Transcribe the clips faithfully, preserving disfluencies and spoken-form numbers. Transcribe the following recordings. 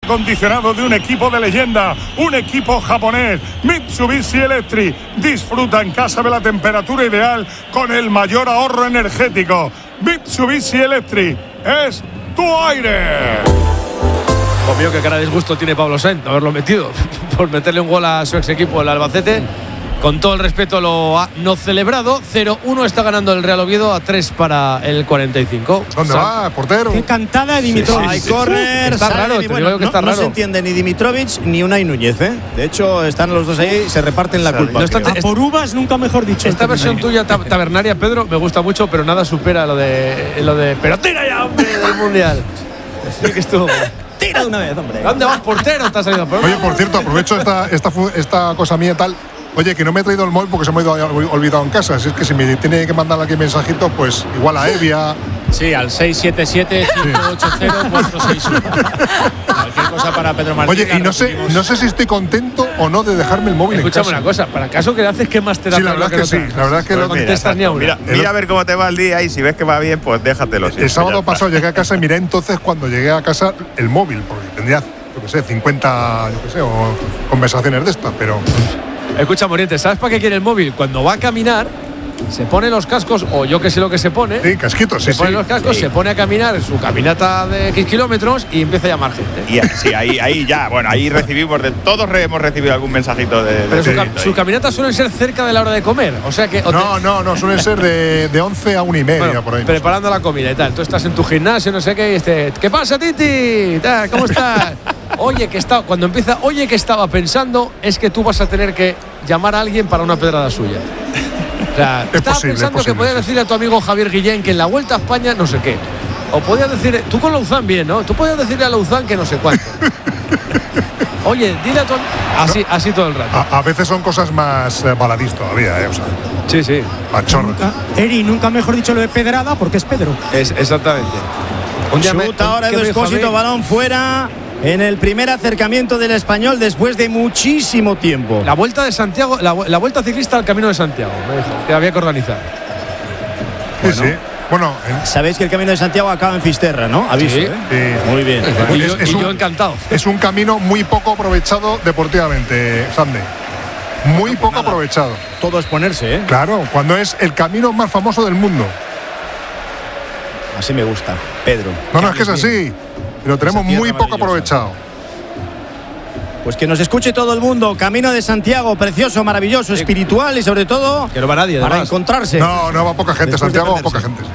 acondicionado de un equipo de leyenda, un equipo japonés, Mitsubishi Electric. Disfruta en casa de la temperatura ideal con el mayor ahorro energético. Mitsubishi Electric es tu aire. Obvio que cara de disgusto tiene Pablo Sainz de haberlo metido por meterle un gol a su ex equipo, el Albacete. Con todo el respeto lo ha no celebrado. cero uno está ganando el Real Oviedo a tres para el cuarenta y cinco. ¿Dónde o sea, va, portero? Qué cantada de Dimitrovic. Hay córner, está raro, te bueno, digo que está no, raro. no se entiende ni Dimitrovic ni Unai Núñez, ¿eh? De hecho, están los dos ahí y se reparten la culpa. No obstante, A por uvas, nunca mejor dicho. esta versión tuya tab- tabernaria, Pedro, me gusta mucho, pero nada supera lo de lo de pero tira ya, hombre, del mundial. Sí que estuvo. Tira de una vez, hombre. ¿Dónde vas, portero? Te has salido. Oye, por cierto, aprovecho esta, esta, fu- esta cosa mía tal. Oye, que no me he traído el móvil porque se me ha ido- olvidado en casa. Así es que si me tiene que mandar aquí mensajito, pues igual a Evia. Sí, al seis siete siete, cinco ocho cero, cuatro seis uno. Cualquier cosa para Pedro Martínez. Oye, y no sé, no sé si estoy contento o no de dejarme el móvil Escúchame en casa. una cosa, para el caso que le haces, ¿qué más te da? Sí, la verdad que sí, la verdad que no lo- contestas ni a una. Mira, mira a ver cómo te va el día y si ves que va bien, pues déjatelo. El sábado pasado llegué a casa y miré entonces cuando llegué a casa el móvil, porque tendría, yo qué sé, cincuenta, yo qué sé, o conversaciones de estas, pero… Escucha, Moriente, ¿sabes para qué quiere el móvil? Cuando va a caminar, se pone los cascos, o yo que sé lo que se pone. Sí, casquitos, sí, se pone sí. los cascos, Sí. se pone a caminar su caminata de X kilómetros y empieza a llamar gente. Y sí, ahí, ahí ya, bueno, ahí recibimos, de todos hemos recibido algún mensajito de… Pero de su, ca- texto sus ahí. caminatas suelen ser cerca de la hora de comer, o sea que… o te- No, no, no, suelen ser de, de once a una y media, bueno, por ahí. preparando la comida y tal. Tú estás en tu gimnasio, no sé qué, y este, ¿qué pasa, Titi? Ta, ¿Cómo estás? Oye, que está, cuando empieza, oye, que estaba pensando, es que tú vas a tener que llamar a alguien para una pedrada suya. O sea, Es estaba posible, pensando es posible, que podías sí. decirle a tu amigo Javier Guillén que en la Vuelta a España no sé qué. O podías decir, tú con Lauzán bien, ¿no? Tú podías decirle a Lauzán que no sé cuánto. Oye, dile a tu am- así, así todo el rato. A, a veces son cosas más eh, baladís todavía, ¿eh? O sea, Sí, sí. más chorras. Nunca, Eri, nunca mejor dicho lo de pedrada porque es Pedro. Es, exactamente. Un día me- Chuta ahora ¿qué Edu me dijo a Expósito, mí? balón fuera en el primer acercamiento del Español después de muchísimo tiempo. La Vuelta de Santiago, la, la Vuelta ciclista al Camino de Santiago, me dijo, que había que organizar. Sí, sí. Bueno, en- Sabéis que el Camino de Santiago acaba en Fisterra, ¿no? Aviso, Sí. ¿eh? Sí. Muy bien. Y Es- yo, es y un- yo encantado. es un camino muy poco aprovechado deportivamente, Sande. Muy poco aprovechado. Todo es ponerse, ¿eh? Claro, cuando es el camino más famoso del mundo. Así me gusta, Pedro. No, no, es que es así. Lo tenemos Esa tierra muy poco maravillosa. aprovechado. Pues que nos escuche todo el mundo. Camino de Santiago, precioso, maravilloso, espiritual y sobre todo Que no va nadie, para además. encontrarse. No, no va poca gente, Después de Santiago va perderse. poca gente. sí.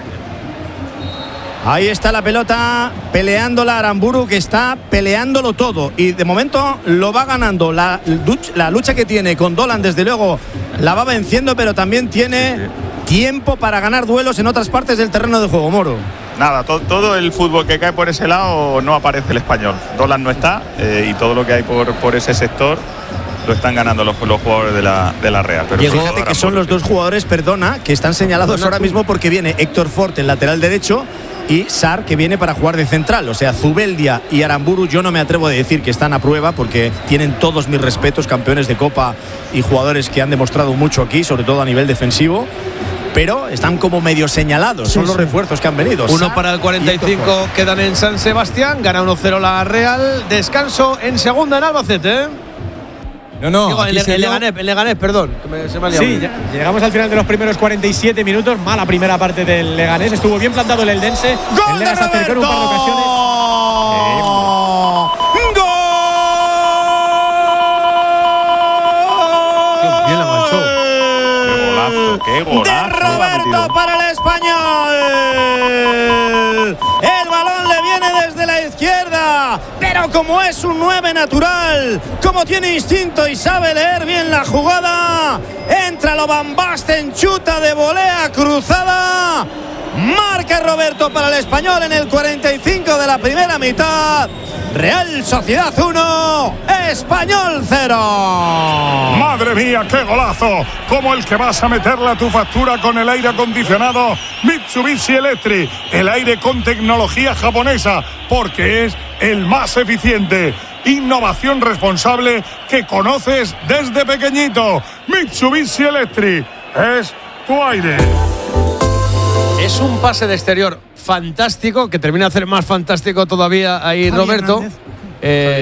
Ahí está la pelota peleándola Aramburu, que está peleándolo todo y de momento lo va ganando. La, luch- la lucha que tiene con Dolan, desde luego, la va venciendo, pero también tiene tiempo para ganar duelos en otras partes del terreno de juego, Moro. Nada, to- todo el fútbol que cae por ese lado no aparece el español. Dolan no está eh, y todo lo que hay por, por ese sector lo están ganando los, los jugadores de la, de la Real. Pero Y sobre fíjate todo que son los Aramburu, dos jugadores, perdona, que están señalados Perdona ahora tú. mismo porque viene Héctor Fort, el lateral derecho, y Sar, que viene para jugar de central. O sea, Zubeldia y Aramburu, yo no me atrevo a decir que están a prueba porque tienen todos mis respetos, campeones de Copa y jugadores que han demostrado mucho aquí, sobre todo a nivel defensivo. Pero están como medio señalados, Sí, son los sí. refuerzos que han venido. Uno Sar para el y cuarenta y Héctor cinco, Fort. quedan en San Sebastián, gana uno cero la Real, descanso en segunda en Albacete. ¿eh? No, no. Digo, aquí en, se en dio- Leganés, en Leganés, perdón, que me- se me ha liado. Sí, ya- llegamos al final de los primeros cuarenta y siete minutos. Mala primera parte del Leganés. Estuvo bien plantado el Eldense. ¡Gol el de Lega se acercó en un par de ocasiones. Roberto! ¡Gol! Bien la manchó. Qué golazo, qué golazo. De Roberto para el español. El balón le viene desde la izquierda, pero como es un nueve natural, como tiene instinto y sabe leer bien la jugada, entra lo Van Basten, chuta de volea cruzada. Marca Roberto para el español en el cuarenta y cinco de la primera mitad. Real Sociedad uno, Español cero. ¡Madre mía, qué golazo! Como el que vas a meterle a tu factura con el aire acondicionado Mitsubishi Electric. El aire con tecnología japonesa, porque es el más eficiente. Innovación responsable que conoces desde pequeñito. Mitsubishi Electric es tu aire. Es un pase de exterior fantástico que termina de hacer más fantástico todavía ahí Javi Roberto. Hernández. Eh,